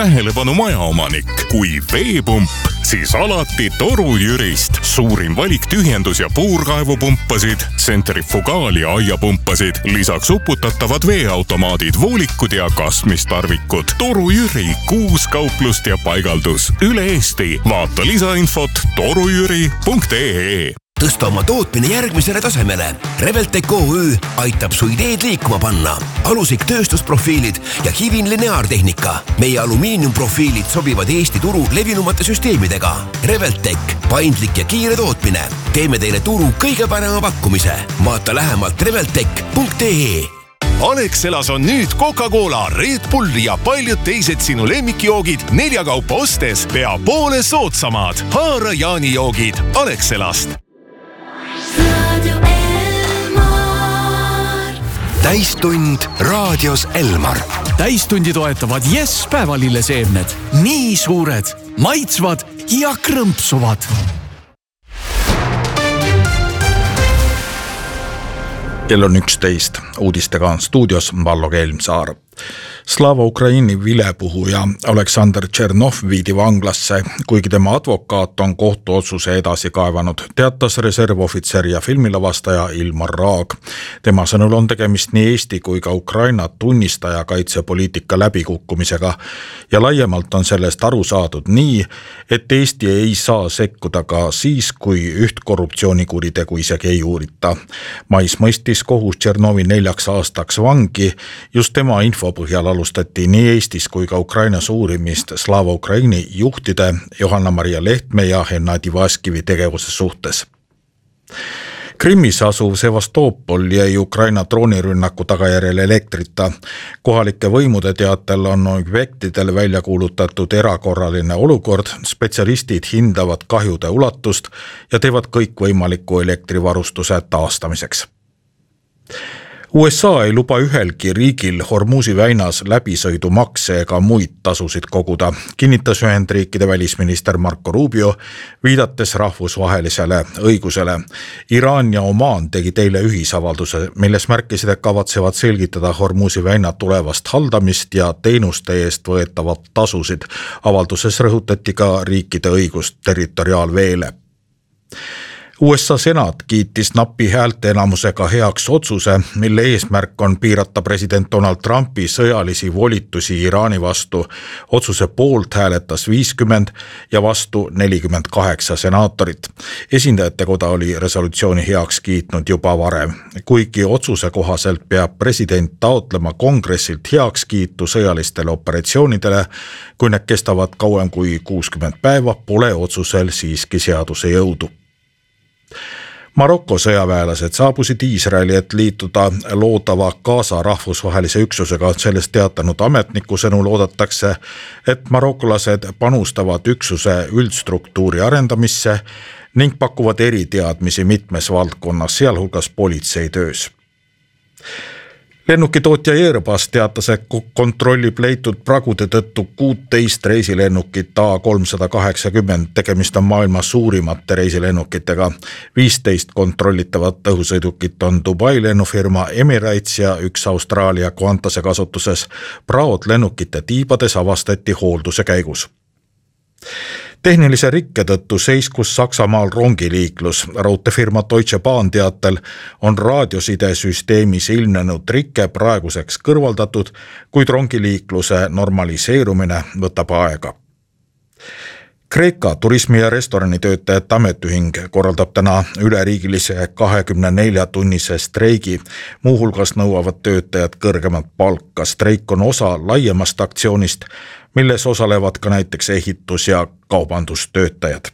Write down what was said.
tähelepanu majaomanik. Kui veepump, siis alati Toru Jürist. Suurim valik tühjendus- ja puurkaevupumpasid, tsentrifugaal- ja aiapumpasid, lisaks uputatavad veeautomaadid, voolikud ja kasmistarvikud. Toru Jüri, 6 kauplust ja paigaldus üle Eesti. Vaata lisainfot torujüri.ee. Tõsta oma tootmine järgmisele tasemele. Reveltec OÜ aitab su ideed liikuma panna. Alusik tööstusprofiilid ja Hivin lineaartehnika. Meie alumiiniumprofiilid sobivad Eesti turu levinumate süsteemidega. Reveltec, paindlik ja kiire tootmine. Teeme teile turu kõige parema pakkumise. Vaata lähemalt reveltec.ee. Alexelas on nüüd Coca-Cola, Red Bull ja paljud teised sinu lemmikjoogid 4 kaupa ostes pea poole soodsamad. Haara jaanijoogid Alexelast. Täistund raadios Elmar. Täistundi toetavad Yes päevalilleseemned. Nii suured, maitsvad ja krõmpsuvad. Kell on 11. Uudistega on stuudios Vallo Kelmsaar. Slava Ukraini vilepuhuja Aleksandr Tšernov viidi vanglasse, kuigi tema advokaat on kohtuotsuse edasi kaevanud, teatas reservohvitser ja filmilavastaja Ilmar Raag. Tema sõnul on tegemist nii Eesti kui ka Ukraina tunnistaja kaitsepoliitika läbikukkumisega ja laiemalt on sellest aru saadud nii, et Eesti ei saa sekkuda ka siis, kui üht korruptsioonikuritegu isegi ei uurita. Mais mõistis kohus Tšernovi 4 aastaks vangi, just tema info põhjal alustati nii Eestis kui ka Ukrainas uurimist Slava Ukraini juhtide Johanna-Maria Lehtme ja Hennadi Vaskivi tegevuse suhtes. Krimmis asuv Sevastopol jäi Ukraina droonirünnaku tagajärjel elektrita. Kohalike võimude teatel on objektidel välja kuulutatud erakorraline olukord, spetsialistid hindavad kahjude ulatust ja teevad kõik võimaliku elektrivarustuse taastamiseks. USA ei luba ühelgi riigil Hormuzi väinas läbisõidumakse ega muid tasusid koguda, kinnitas Ühendriikide välisminister Marco Rubio, viidates rahvusvahelisele õigusele. Iraan ja Omaan tegid eile ühisavalduse, milles märkisid, et kavatsevad selgitada Hormuzi väina tulevast haldamist ja teenuste eest võetavat tasusid. Avalduses rõhutati ka riikide õigust territoriaalveele. USA senat kiitis napi häälteenamusega heaks otsuse, mille eesmärk on piirata president Donald Trumpi sõjalisi volitusi Iraani vastu. Otsuse poolt hääletas 50 ja vastu 48 senaatorit. Esindajate koda oli resolutsiooni heaks kiitnud juba varem. Kuigi otsuse kohaselt peab president taotlema kongressilt heakskiitu sõjalistele operatsioonidele, kui need kestavad kauem kui 60 päeva, pole otsusel siiski seaduse jõudu. Maroko sõjaväelased saabusid Iisraeli, et liituda loodava Gaza rahvusvahelise üksusega. Sellest teatanud ametniku sõnul oodatakse, et marokolased panustavad üksuse üldstruktuuri arendamisse ning pakuvad eriteadmisi mitmes valdkonnas, sealhulgas politseitöös. Lennukitootja Airbus teatas, et kontrollib leitud pragude tõttu 16 reisilennukit A380, tegemist on maailma suurimate reisilennukitega. 15 kontrollitavat õhusõidukit on Dubai lennufirma Emirates ja 1 Austraalia Qantase kasutuses. Praod lennukite tiibades avastati hoolduse käigus. Tehnilise rikke tõttu seiskus Saksamaal rongiliiklus. Raudteefirma Deutsche Bahn teatel on raadiosidesüsteemis ilmnenud rikke praeguseks kõrvaldatud, kuid rongiliikluse normaliseerumine võtab aega. Kreeka turismi- ja restoranitöötajate ametiühing korraldab täna üleriigilise 24-tunnise streigi. Muuhulgas nõuavad töötajad kõrgemat palka. Streik on osa laiemast aktsioonist, milles osalevad ka näiteks ehitus- ja kaubandustöötajad.